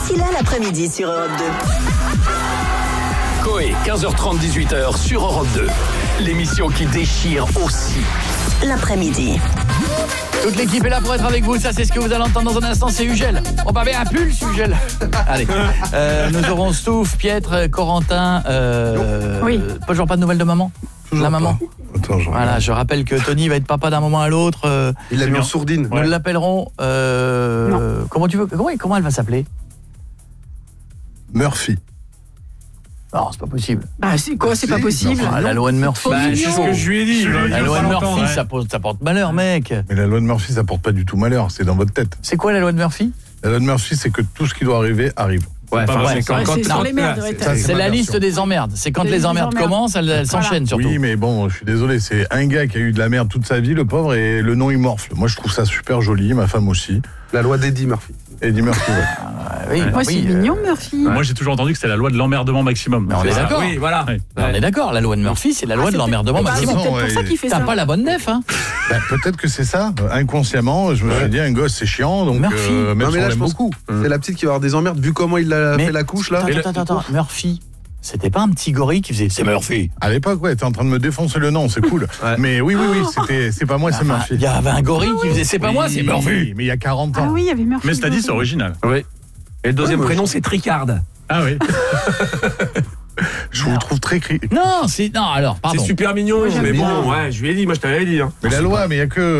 Priscilla l'après-midi sur Europe 2. Coé, 15h30, 18h sur Europe 2. L'émission qui déchire aussi. L'après-midi. Toute l'équipe est là pour être avec vous. Ça, c'est ce que vous allez entendre dans un instant. C'est Ugel. On va bien un pulse, Ugel. Allez. Nous aurons Stouff, Pietre, Corentin. Oui. Toujours pas de nouvelles de maman. Toujours la maman. Attends, voilà, je rappelle que Tony va être papa d'un moment à l'autre. Il l'a mis en sourdine. Nous l'appellerons. Comment elle va s'appeler? Murphy. Non, c'est pas possible. Bah, c'est quoi, c'est pas possible? La loi de Murphy. C'est ce que je lui ai dit. La loi de Murphy, ça porte malheur, mec. Mais la loi de Murphy, ça porte pas du tout malheur. C'est dans votre tête. C'est quoi la loi de Murphy? La loi de Murphy, c'est que tout ce qui doit arriver arrive. Ouais, c'est sur les merdes. C'est la liste des emmerdes. C'est quand les emmerdes commencent, elles s'enchaînent surtout. Oui, mais bon, je suis désolé. C'est un gars qui a eu de la merde toute sa vie, le pauvre, et le nom il morfle. Moi, je trouve ça super joli. Ma femme aussi. La loi d'Eddie Murphy. Eddie Murphy, ouais. Moi, c'est mignon, Murphy. Moi, j'ai toujours entendu que c'était la loi de l'emmerdement maximum. Mais on est d'accord. Oui, voilà. On est d'accord. La loi de Murphy, c'est la loi de l'emmerdement maximum. C'est peut-être pour ça qu'il fait ça. T'as pas la bonne nef, hein? Peut-être que c'est ça. Inconsciemment, je me suis dit, un gosse, c'est chiant, donc Murphy. même Non, si mais on là, je l'aime pense beaucoup. C'est la petite qui va avoir des emmerdes, vu comment il a fait la couche, là. Attends. Murphy. C'était pas un petit gorille qui faisait c'est Murphy. À l'époque, ouais, t'es en train de me défoncer le nom, c'est cool. Ouais. Mais oui, c'est pas moi, c'est Murphy. Il y avait un gorille qui faisait c'est pas moi, c'est Murphy. Mais il y a 40 ans. Ah oui, il y avait Murphy. Mais cela dit, c'est original. Oui. Et le deuxième prénom, c'est Tricard. Ah oui. Je vous trouve très Non, alors, pardon. C'est super mignon, mais bon, ouais, je lui ai dit, moi je t'avais dit. Mais la loi, mais il y a que